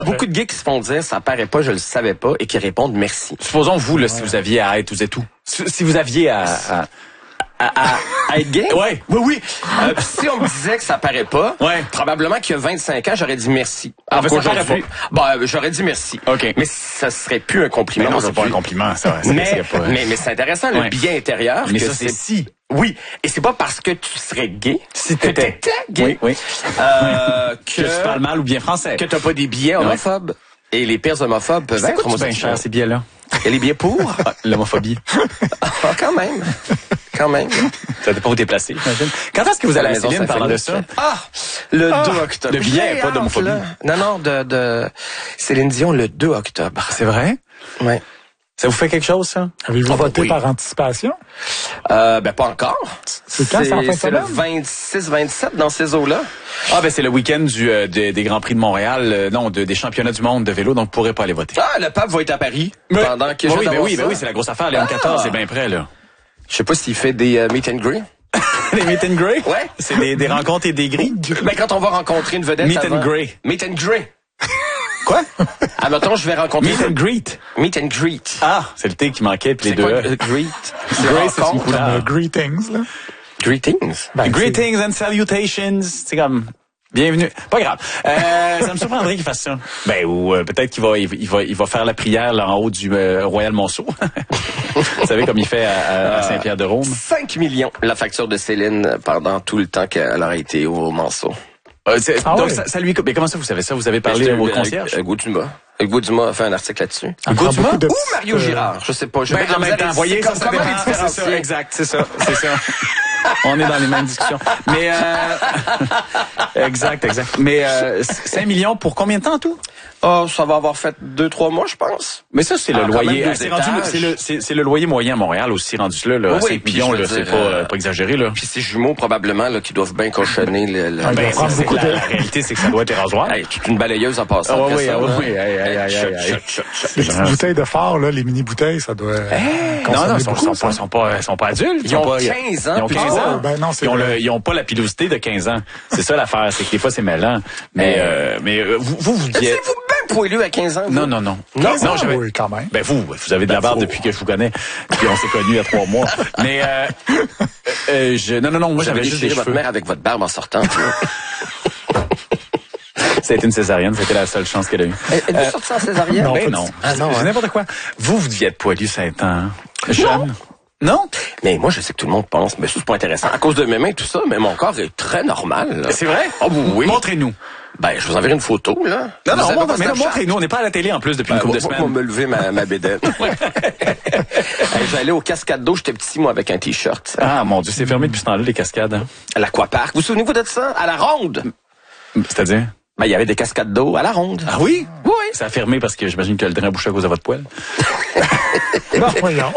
Beaucoup de gays qui se font dire, ça paraît pas, je le savais pas, et qui répondent merci. Supposons vous, là, si vous aviez à être, vous êtes où? Si vous aviez à être gay? Ouais. Oui. Si on me disait que ça paraît pas, probablement qu'il y a 25 ans, j'aurais dit merci. Alors qu'aujourd'hui, j'aurais dit merci. OK. Mais ça serait plus un compliment. Mais non, c'est pas un compliment, ça. Mais c'est intéressant, le biais intérieur. Mais ça, c'est si. Oui. Et c'est pas parce que tu serais gay. Si t'étais gay. Oui. Que tu parles mal ou bien français. Que t'as pas des billets homophobes. Et les pires homophobes peuvent être homosexuels. C'est bien cher, ces billets-là. Il y a les billets pour? L'homophobie. Quand même. Ça dépend où t'es placé, j'imagine. Quand est-ce que vous allez à Céline parlant de ça? Le 2 octobre. Le billet, pas d'homophobie. Non, de Céline Dion le 2 octobre. C'est vrai? Oui. Ça vous fait quelque chose, ça? Avez-vous voté par anticipation? Pas encore. C'est quand, c'est en fin de semaine? C'est le 26-27 dans ces eaux-là. C'est le week-end des Grands Prix de Montréal, des championnats du monde de vélo, donc vous pourrez pas aller voter. Le pape va être à Paris pendant que oui, c'est la grosse affaire, Léon XIV, c'est bien prêt, là. Je sais pas s'il fait des meet and greet. Des meet and greet? Ouais. C'est des rencontres et des grilles? Mais quand on va rencontrer une vedette Meet and greet. Meet and greet. Quoi? Mettons, je vais rencontrer... Meet and greet. Meet and greet. C'est le T qui manquait, puis les deux. C'est quoi, greet? C'est une couleur. Greetings, là. Greetings? Greetings and salutations. C'est comme... Bienvenue. Pas grave. Ça me surprendrait qu'il fasse ça. Ou peut-être qu'il va faire la prière là en haut du Royal Monceau. Vous savez comme il fait à Saint-Pierre-de-Rome. 5 millions la facture de Céline pendant tout le temps qu'elle aurait été au Monceau. Donc ça lui... Mais comment ça vous savez ça? Vous avez parlé au concierge? Hugo Dumas a fait un article là-dessus. Hugo Dumas? Ou Mario Girard, je sais pas. En même temps, voyez, ça dépend. C'est ça, exact, c'est ça. On est dans les mêmes discussions. Mais exact. Mais 5 millions pour combien de temps tout? Ça va avoir fait 2-3 mois, je pense. Mais ça, c'est le loyer. C'est le loyer moyen à Montréal aussi rendu là. 5 millions, là, c'est pas exagéré, là. Puis ces jumeaux, probablement, là, qui doivent bien cochonner la réalité, c'est que ça doit être rasoir. Toute une balayeuse en passant. Oui. Les petites bouteilles de phare, là, les mini-bouteilles, ça doit... Non, ils sont pas adultes. Ils ont 15 ans. Ils ont 15 ans. Ils ont pas la pilosité de 15 ans. C'est ça l'affaire, c'est que des fois, c'est mêlant. Mais vous dites... Étiez-vous bien poilu à 15 ans? Non. Non, oui, quand même. Vous avez de la barbe depuis que je vous connais. Puis on s'est connus il y a 3 mois. Mais, moi, j'avais juste des cheveux. Votre mère avec votre barbe en sortant. Ça a été une césarienne, c'était la seule chance qu'elle a eue. Êtes-vous sortie en césarienne? Non. C'est n'importe quoi. Vous deviez être poilu 7 ans. Jeune. Non? Mais moi, je sais que tout le monde pense, mais c'est pas intéressant. À cause de mes mains et tout ça, mais mon corps est très normal. C'est vrai? Oui. Montrez-nous. Je vous enverrai une photo, là. Non, montrez-nous. On n'est pas à la télé en plus depuis une couple de semaines. Moi, me lever ma bédaine. J'allais aux cascades d'eau, j'étais petit, moi, avec un t-shirt. Ah, mon Dieu, c'est fermé depuis ce temps-là, les cascades. Hein? À l'Aquapark. Vous souvenez-vous de ça? À la Ronde. C'est-à-dire? Il y avait des cascades d'eau à la Ronde. Ah oui? Oui. Ça a fermé parce que j'imagine que le drain a bouché à cause de votre poêle. Non, voyons.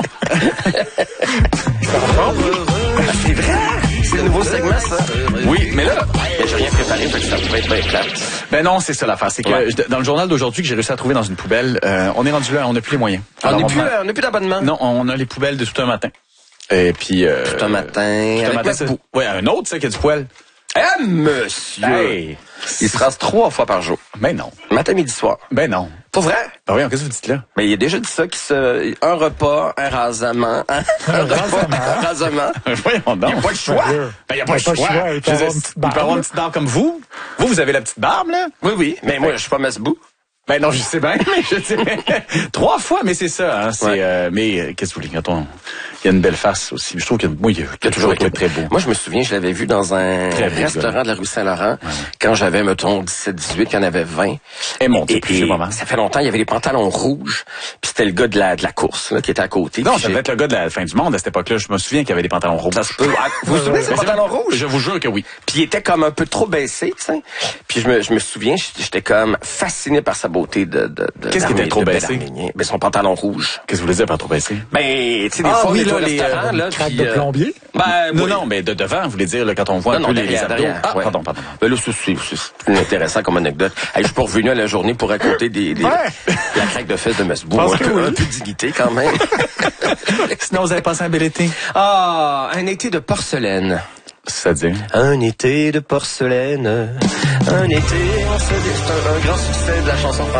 C'est vrai! C'est le nouveau segment, ça. Oui, mais là, j'ai rien préparé, fait que ça pourrait être bien plate. Non, c'est ça l'affaire. C'est que dans le journal d'aujourd'hui que j'ai réussi à trouver dans une poubelle, on est rendu là, on n'a plus les moyens. On n'a plus d'abonnement? Non, on a les poubelles de tout un matin. Et puis... tout un matin. Oui, un autre, ça, qui a du poêle. Monsieur! Hey. Il se rase 3 fois par jour. Ben non. Matin, midi, soir. Ben non. Pas vrai? Ben oui, qu'est-ce que vous dites là? Il a déjà dit ça, un repas, un rasement. Un rasement. Voyons donc. Il n'y a pas le choix. Il n'y a pas le choix. Il peut avoir une petite barbe comme vous. Vous avez la petite barbe, là? Oui. Mais moi, je suis pas Masbou. Ben non, je sais bien, mais je sais. 3 fois, mais c'est ça, hein. Mais qu'est-ce que vous voulez, quand il y a une belle face aussi. Je trouve qu'il a toujours été très beau. Moi, je me souviens, je l'avais vu dans un restaurant de la rue Saint-Laurent quand j'avais, mettons, 17-18, il y en avait 20. Et mon Dieu, ça fait longtemps, il y avait les pantalons rouges, puis c'était le gars de la course là, qui était à côté. Non, ça devait être le gars de la fin du monde à cette époque-là. Je me souviens qu'il y avait des pantalons rouges. Ça se peut. Vous vous souvenez de ces pantalons rouges? Je vous jure que oui. Puis il était comme un peu trop baissé, tu sais. Puis je me souviens, j'étais comme fasciné par sa beauté de Qu'est-ce qui était trop baissé? Son pantalon rouge. Qu'est-ce que vous voulez dire par trop baissé? Tu sais, des fois, on est au restaurant, là. Craque de plombier? Non, mais de devant, vous voulez dire, là, quand on voit un peu les abdos. Ah, pardon. Mais là, c'est plus intéressant comme anecdote. Je suis pas revenu à la journée pour raconter la craque de fesses de Masbou. Un peu de dignité, quand même. Sinon, vous avez passé un bel été? Un été de porcelaine. C'est-à-dire? Un été de porcelaine. Un été, c'est un grand succès de la chanson.